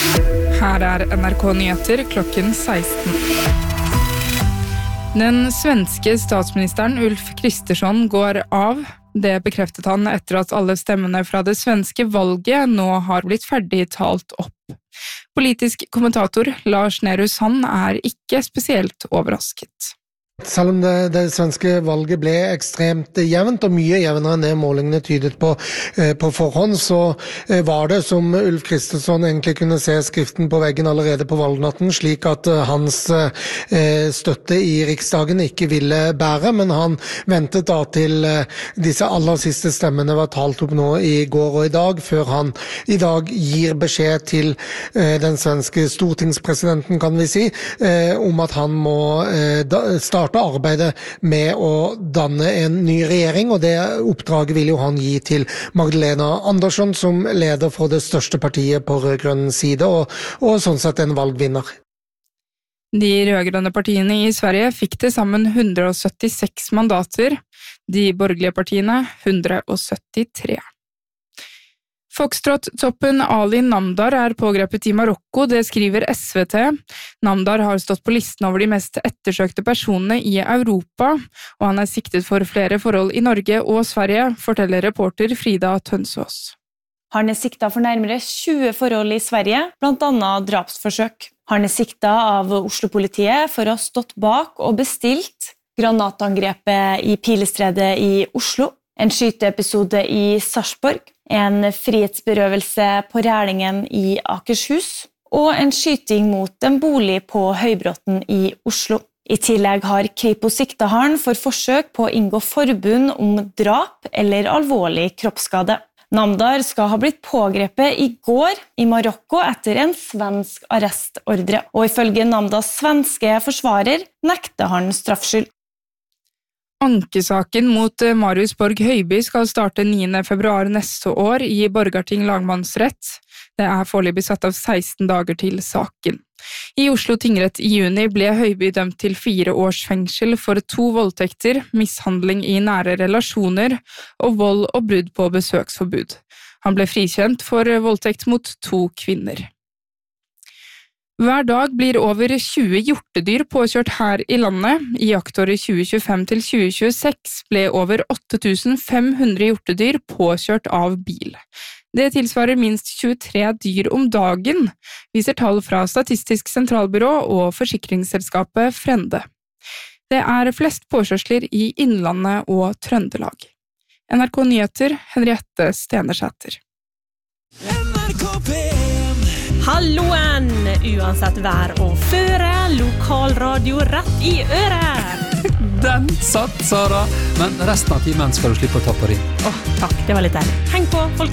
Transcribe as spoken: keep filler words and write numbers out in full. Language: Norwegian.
Her er N R K Nyheter klokken seksten. Den svenske statsministeren Ulf Kristersson går av. Det bekreftet han etter at alle stemmene fra det svenske valget nå har blitt ferdig talt opp. Politisk kommentator Lars Nehru Sand er ikke spesielt overrasket. Selv om det, det svenske valget ble ekstremt jevnt, og mye jevnere enn det målingene tydet på eh, på forhånd, så eh, var det som Ulf Kristersson egentlig kunne se skriften på veggen allerede på valgnatten, slik at eh, hans eh, støtte i Riksdagen ikke ville bære, men han ventet da til eh, disse aller siste stemmene var talt opp nå i går og i dag, før han i dag gir beskjed til eh, den svenske stortingspresidenten, kan vi si, eh, om at han må eh, da, starte arbeidet med å danne en ny regjering, og det oppdraget vil jo han gi til Magdalena Andersson som leder for det største partiet på rød-grønn side, og, og sånn sett en valgvinner. De rød-grønne partiene i Sverige fikk til sammen one hundred seventy-six mandater, de borgerlige partiene one hundred seventy-three. Foxtrot-toppen Ali Namdar er pågrepet i Marokko, det skriver S V T. Namdar har stått på listen over de mest ettersøkte personene i Europa, og han er siktet for flere forhold i Norge og Sverige, forteller reporter Frida Tønsås. Han er siktet for nærmere tjue forhold i Sverige, blant annet drapsforsøk. Han er siktet av Oslo-politiet for å ha stått bak og bestilt granatangrepet i Pilestredet i Oslo, en skyteepisode i Sarpsborg, en frihetsberøvelse på Rælingen i Akershus og en skyting mot en bolig på Høybråten i Oslo. I tillegg har Kripos siktet han for forsøk på å inngå forbund om drap eller alvorlig kroppsskade. Namdar skal ha blitt pågrepet i går i Marokko etter en svensk arrestordre, og ifølge Namdars svenske forsvarer nekter han straffskyld. Ankesaken mot Marius Borg Høiby skal starte niende februar neste år i Borgarting lagmannsrett. Det er foreløpig satt av seksten dager til saken. I Oslo tingrett i juni ble Høiby dømt til fire års fengsel for to voldtekter, mishandling i nære relasjoner og vold og brudd på besøksforbud. Han ble frikjent for voldtekt mot to kvinner. Hver dag blir over tjue hjortedyr påkjørt her i landet. I jaktåret tjue tjuefem til tjue tjueseks ble over åtte tusen fem hundre hjortedyr påkjørt av bil. Det tilsvarer minst tjuetre dyr om dagen, viser tall fra Statistisk sentralbyrå og forsikringsselskapet Frende. Det er flest påkjørsler i Innlandet og Trøndelag. N R K Nyheter, Henriette Stenersæter. Halloen! Uansett vær og føre, lokalradio rett i øret! Den satt, Sara! Men resten av timen skal du slippe å ta på inn. Åh, takk, det var litt deilig. Heng på, folkens!